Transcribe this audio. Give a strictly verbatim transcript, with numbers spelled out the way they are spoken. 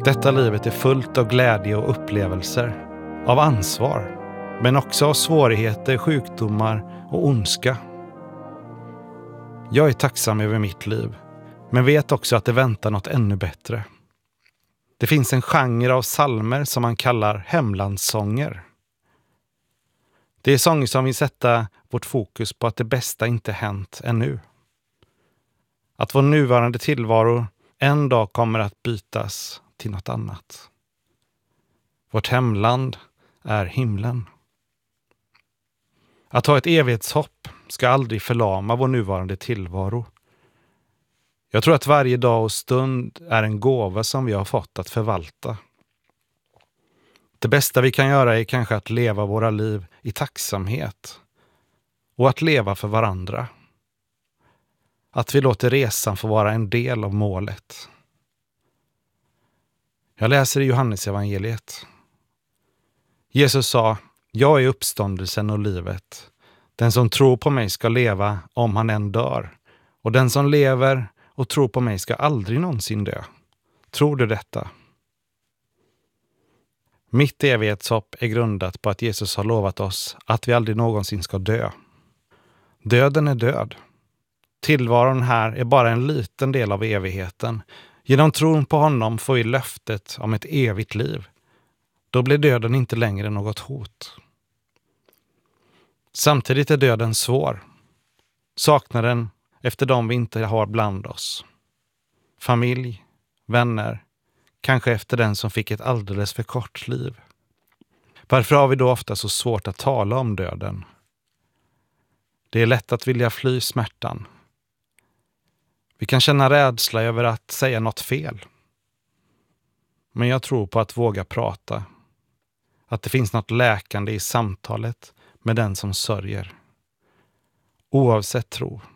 Detta livet är fullt av glädje och upplevelser, av ansvar, men också av svårigheter, sjukdomar och ondska. Jag är tacksam över mitt liv, men vet också att det väntar något ännu bättre. Det finns en genre av psalmer som man kallar hemlandssånger. Det är sånger som vill sätta vårt fokus på att det bästa inte hänt ännu. Att vår nuvarande tillvaro en dag kommer att bytas till något annat. Vårt hemland är himlen. Att ha ett evighetshopp ska aldrig förlama vår nuvarande tillvaro. Jag tror att varje dag och stund är en gåva som vi har fått att förvalta. Det bästa vi kan göra är kanske att leva våra liv i tacksamhet och att leva för varandra. Att vi låter resan få vara en del av målet. Jag läser i Johannes evangeliet. Jesus sa: jag är uppståndelsen och livet. Den som tror på mig ska leva om han än dör. Och den som lever och tror på mig ska aldrig någonsin dö. Tror du detta? Mitt evighetshopp är grundat på att Jesus har lovat oss att vi aldrig någonsin ska dö. Döden är död. Tillvaron här är bara en liten del av evigheten. Genom tron på honom får vi löftet om ett evigt liv. Då blir döden inte längre något hot. Samtidigt är döden svår. Saknaden efter dem vi inte har bland oss. Familj, vänner, kanske efter den som fick ett alldeles för kort liv. Varför har vi då ofta så svårt att tala om döden? Det är lätt att vilja fly smärtan. Vi kan känna rädsla över att säga något fel. Men jag tror på att våga prata. Att det finns något läkande i samtalet med den som sörjer. Oavsett tro.